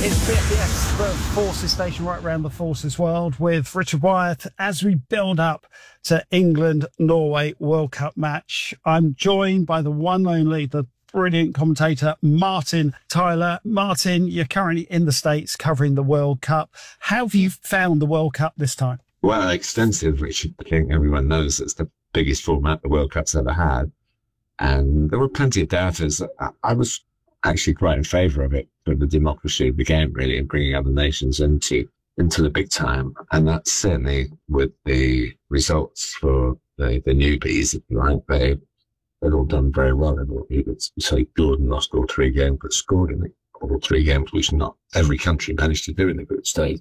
It's BFBS, the Forces Station right around the Forces world with Richard Wyatt as we build up to England-Norway World Cup match. I'm joined by the one and only, the brilliant commentator, Martin Tyler. Martin, you're currently in the States covering the World Cup. How have you found the World Cup this time? Well, extensive, which I think everyone knows it's the biggest format the World Cup's ever had. And there were plenty of doubters. I was actually quite in favour of it, for the democracy of the game, really, and bringing other nations into the big time. And that's certainly with the results for the newbies, if you like. They'd all done very well. You could say Jordan lost all three games, but scored in all three games, which not every country managed to do in the group stage.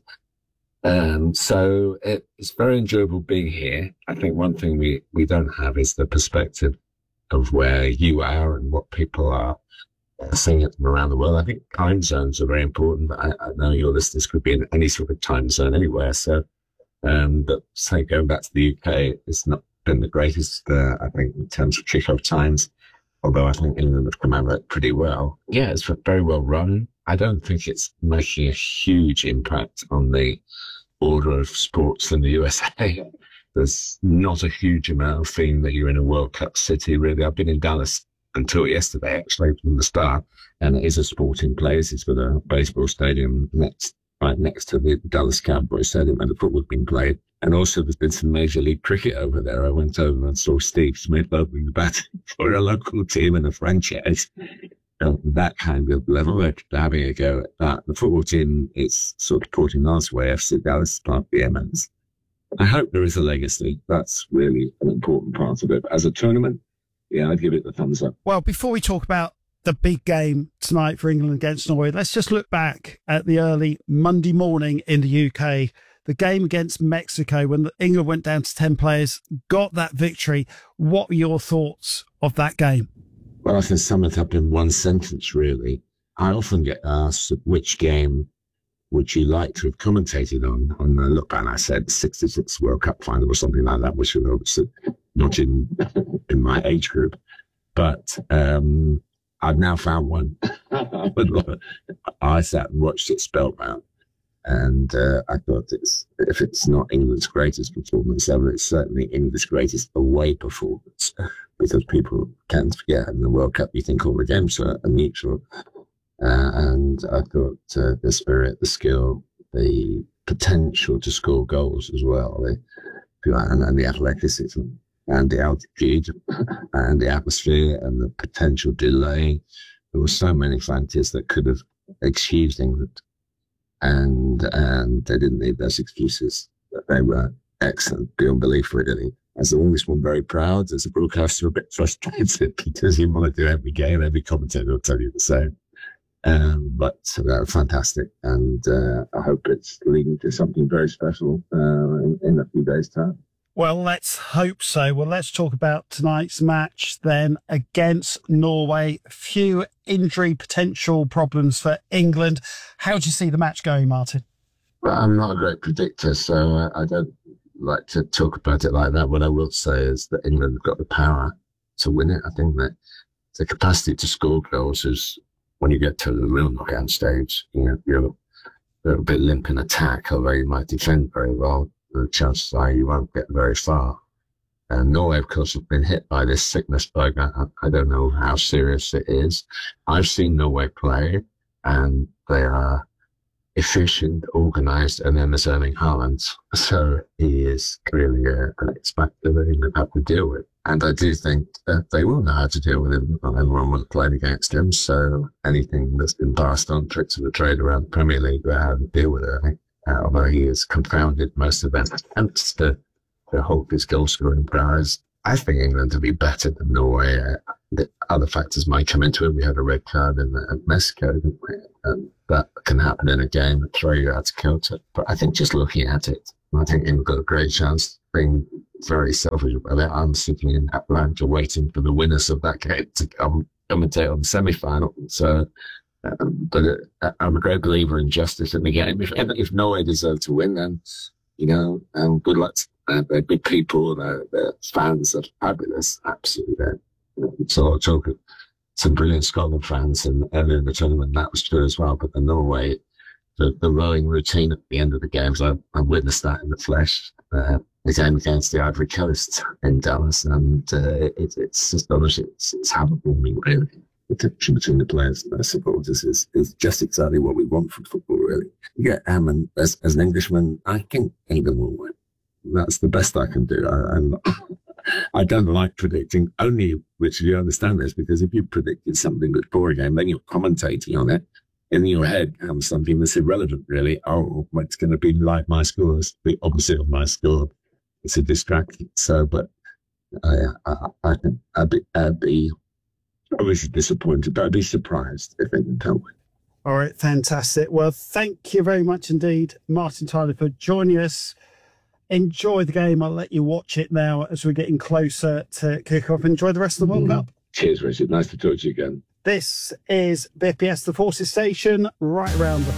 So it's very enjoyable being here. I think one thing we don't have is the perspective of where you are and what people are seeing it from around the world. I think time zones are very important. I know your listeners could be in any sort of time zone anywhere. So, but say going back to the UK, it's not been the greatest, I think, in terms of kick-off times, although I think England have come out of it pretty well. Yeah, it's very well run. I don't think it's making a huge impact on the order of sports in the USA. There's not a huge amount of feeling that you're in a World Cup city, really. I've been in Dallas until yesterday, actually, from the start, and it is a sporting place. It's got a baseball stadium right next to the Dallas Cowboys Stadium where the football's been played. And also there's been some Major League Cricket over there. I went over and saw Steve Smith opening the bat for a local team in a franchise. That kind of level, they're having a go at that. The football team is sort of Porting Way, FC Dallas, part of the Emmons. I hope there is a legacy. That's really an important part of it. As a tournament, yeah, I'd give it the thumbs up. Well, before we talk about the big game tonight for England against Norway, let's just look back at the early Monday morning in the UK, the game against Mexico when England went down to 10 players, got that victory. What were your thoughts of that game? Well, I can sum it up in one sentence, really. I often get asked which game would you like to have commentated on the look back. And I said 66 World Cup final or something like that, which was obviously not in my age group. But I've now found one. I sat and watched it spellbound. And I thought if it's not England's greatest performance ever, it's certainly England's greatest away performance. Because people can't forget in the World Cup, you think all the games are neutral. And I thought the spirit, the skill, the potential to score goals as well, and the athleticism and the altitude and the atmosphere and the potential delay. There were so many factors that could have excused England. And they didn't need those excuses. They were excellent beyond belief, really. As always, one very proud. As a broadcaster, a bit frustrated because you want to do every game. Every commentator will tell you the same. But they were fantastic. And I hope it's leading to something very special in a few days' time. Well, let's hope so. Well, let's talk about tonight's match then against Norway. Few injury potential problems for England. How do you see the match going, Martin? Well, I'm not a great predictor, so I don't like to talk about it like that. What I will say is that England have got the power to win it. I think that the capacity to score goals is, when you get to the real knockout stage, you're a little bit limp in attack, although you might defend very well. The chances are you won't get very far. And Norway, of course, have been hit by this sickness bug. I don't know how serious it is. I've seen Norway play, and they are efficient, organised, and then there's Erling Haaland. So he is really an X factor that England have to deal with. And I do think that they will know how to deal with him. Not everyone will have played against him. So anything that's been passed on, tricks of the trade around the Premier League, they have to deal with it, I think. Although he has confounded most of their attempts to hold his goal-scoring prowess. I think England will be better than Norway. The other factors might come into it. We had a red card in Mexico, didn't we? And that can happen in a game and throw you out of kilter. But I think just looking at it, I think England got a great chance. Being very selfish about it, I'm sitting in Atlanta waiting for the winners of that game to come commentate on the semi-final. So... but I'm a great believer in justice in the game. If Norway deserve to win, then, good luck. They're big people. Their fans are fabulous. Absolutely. So I talk some brilliant Scotland fans, and earlier in the tournament that was true as well. But the Norway the rowing routine at the end of the games. I witnessed that in the flesh. The game against the Ivory Coast in Dallas, and it's astonishing. It's heartwarming, really. The connection between the players and their supporters is just exactly what we want from football, really. Yeah, and as an Englishman, I think England will win. That's the best I can do. I don't like predicting, only, which you understand this, because if you predicted something before a game, then you're commentating on it. In your head comes something that's irrelevant, really. Oh, it's going to be like my score, the opposite of my score. It's a distraction. So, but I think I'd be obviously disappointed, but I'd be surprised if England don't win. All right, fantastic. Well, thank you very much indeed, Martin Tyler, for joining us. Enjoy the game. I'll let you watch it now as we're getting closer to kick-off. Enjoy the rest of the World Cup. Cheers, Richard. Nice to talk to you again. This is BPS, the Forces Station, right around the